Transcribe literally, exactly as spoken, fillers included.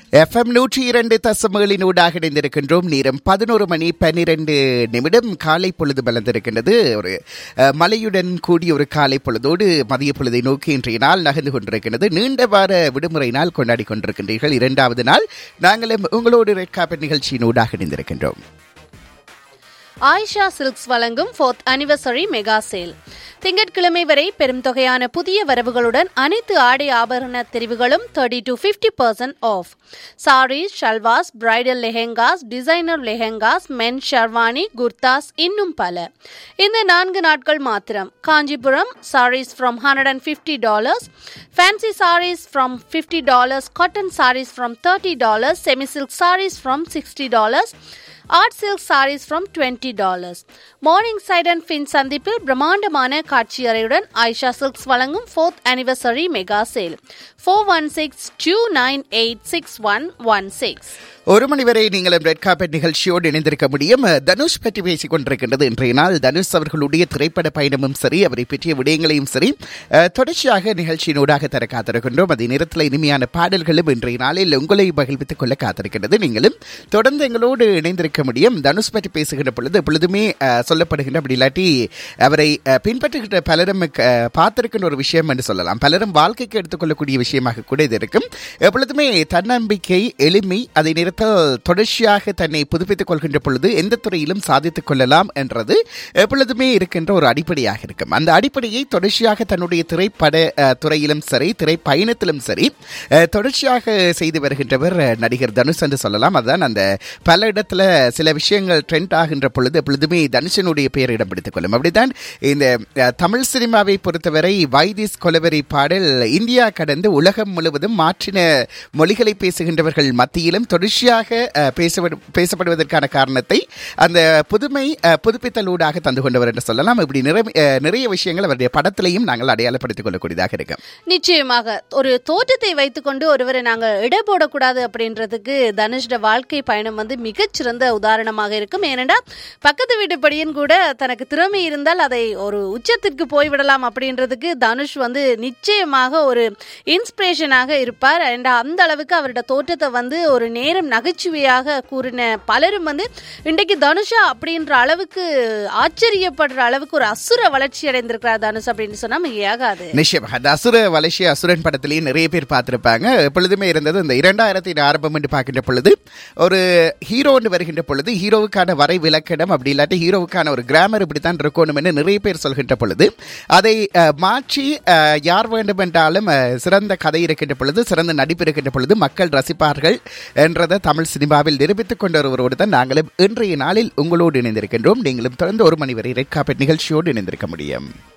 FM நூற்றி இரண்டு தசமகளினூடாக இணைந்திருக்கின்றோம். நேரம் பதினோரு மணி பன்னிரண்டு நிமிடம். காலை பொழுது மலர்ந்திருக்கின்றது. ஒரு மழையுடன் கூடிய ஒரு காலை பொழுதோடு மதிய பொழுதை நோக்கி இன்றைய நாள் நகர்ந்து கொண்டிருக்கிறது. நீண்ட வார விடுமுறை நாள் கொண்டாடி கொண்டிருக்கின்றீர்கள். இரண்டாவது நாள் நாங்களும் உங்களோடு ரெட் கார்பெட் நிகழ்ச்சியினூடாக இணைந்திருக்கின்றோம். ஆயிஷா சில்க்ஸ் வழங்கும் ஃபோர்த் அனிவர்சரி மெகா சேல். திங்கட்கிழமை வரை பெரும் தொகையான புதிய வரவுகளுடன் அனைத்து ஆடை ஆபரண தெரிவுகளும் thirty to fifty percent of. Saris, shalwars, bridal lehengas, designer lehengas, மென் ஷர்வானி, குர்தாஸ், இன்னும் பல. இந்த நான்கு நாட்கள் மாத்திரம். Kanchipuram saris from hundred and fifty dollars, fancy saris from fifty dollars, cotton saris from thirty dollars, semi silk saris from sixty dollars, art silk saris from twenty dollars. Morning side and fin சந்திப்பில் பிரம்மாண்டமான காட்சி அறையுடன் Ayesha silks வழங்கும் fourth anniversary mega sale. Four one six two nine eight six one one six. ஒரு மணி வரை நீங்களும் red carpet நிகழ்ச்சியோடு இணைந்திருக்க முடியும். தனுஷ் பற்றி பேசிக் கொண்டிருக்கின்றது இன்றைய நாள். தனுஷ் அவர்களுடைய திரைப்பட பயணமும் சரி, அவரை பற்றிய விடயங்களையும் சரி தொடர்ச்சியாக நிகழ்ச்சியினூடாக தர காத்திருக்கின்றோம். அதே நேரத்தில் இனிமையான பாடல்களும் இன்றைய நாளில் உங்களை மகிழ்வித்துக் கொள்ள காத்திருக்கின்றது. நீங்களும் தொடர்ந்து எங்களோடு இணைந்திருக்க முடியும். தனுஷ் பற்றி பேசுகின்ற பொழுது எப்பொழுதுமே சொல்லப்படுகின்ற, அப்படி இல்லாட்டி அவரை பின்பற்றுகின்ற பலரும் பார்த்திருக்கின்ற ஒரு விஷயம் என்று சொல்லலாம். பலரும் வாழ்க்கைக்கு எடுத்துக்கொள்ளக்கூடிய விஷயமாக கூட இது இருக்கும். எப்பொழுதுமே தன்னம்பிக்கை, எளிமை, அதே நேரத்தில் தொடர்ச்சியாக தன்னை புதுப்பித்துக் கொள்கின்ற பொழுது எந்த துறையிலும் சாதித்துக் கொள்ளலாம் என்றது எப்பொழுதுமே இருக்கின்ற ஒரு அடிப்படையாக இருக்கும். அந்த அடிப்படையை தொடர்ச்சியாக தன்னுடைய திரைப்பட துறையிலும் சரி, திரைப்பயணத்திலும் சரி தொடர்ச்சியாக செய்து வருகின்றவர் நடிகர் தனுஷ் என்று சொல்லலாம். அதுதான் அந்த பல இடத்துல சில விஷயங்கள் ட்ரெண்ட் ஆகின்ற பொழுது எப்பொழுதுமே தனுஷனுடைய பெயர் இடம் பிடித்துக் கொள்ளும். அப்படித்தான் இந்த தமிழ் சினிமாவை பொறுத்தவரை வைதிஸ் கொலவெறி பாடல் இந்தியா கடந்து உலகம் முழுவதும் மாற்றின மொழிகளை பேசுகின்றவர்கள் மத்தியிலும் தொடர்ச்சியாக பேசப்படுவதற்கான காரணத்தை அந்த புதுமை புதுப்பித்தலூடாக தந்து கொண்டவர் என்று சொல்லலாம். இப்படி நிறைய விஷயங்கள் அவருடைய படத்திலையும் நாங்கள் அடையாளப்படுத்திக் கொள்ளக்கூடியதாக இருக்கும். நிச்சயமாக ஒரு தோற்றத்தை வைத்துக் கொண்டு ஒருவரை நாங்கள் இடை போடக்கூடாது அப்படின்றதுக்கு தனுஷோட வாழ்க்கை பயணம் வந்து மிகச்சிறந்த உதாரணமாக இருக்கும். ஏனென்றா பக்கத்து வீட்டு படியன் கூட தனக்கு திறமை இருந்தால் அதை ஒரு உச்சத்திற்கு போய்விடலாம் அப்படின்றதுக்கு தனுஷ் வந்து நிச்சயமாக ஒரு இன்ஸ்பிரேஷனாக இருப்பார். அந்த அளவுக்கு அவரோட தோற்றத்தை வந்து ஒரு நேரம் நகைச்சுவையாக கூறின பலரும் வந்து இன்றைக்கு தனுஷா அப்படின்ற அளவுக்கு ஆச்சரியப்படுற அளவுக்கு ஒரு அசுர வளர்ச்சி அடைந்திருக்கிறார் தனுஷ் அப்படின்னு சொன்னா மிகையாகாது. நிச்சயமாக அந்த அசுர வளர்ச்சி அசுரன் படத்திலேயே நிறைய பேர் பார்த்திருப்பாங்க. எப்பொழுதுமே இருந்தது இந்த இரண்டாயிரத்தி ஆரம்பம் என்று பார்க்கின்ற பொழுது ஒரு ஹீரோன்னு வருகின்ற பொழுது ஹீரோவுக்கான வரை விளக்கணம், அப்படி இல்லாட்டி ஹீரோவுக்கான ஒரு கிராமர் இப்படித்தான் இருக்கணும் என்று நிறைய பேர் சொல்கின்ற பொழுது அதை மாற்றி யார் வேண்டும் என்றாலும் சிறந்த கதை இருக்கின்ற பொழுது, சிறந்த நடிப்பு இருக்கின்ற பொழுது மக்கள் ரசிப்பார்கள் என்றதை தமிழ் சினிமாவில் நிரூபித்துக் கொண்ட ஒருவரோடு தான் நாங்களும் இன்றைய நாளில் உங்களோடு இணைந்திருக்கின்றோம். நீங்களும் தொடர்ந்து ஒரு மணி வரை ரெட் கார்பெட் நிகழ்ச்சியோடு இணைந்திருக்க முடியும்.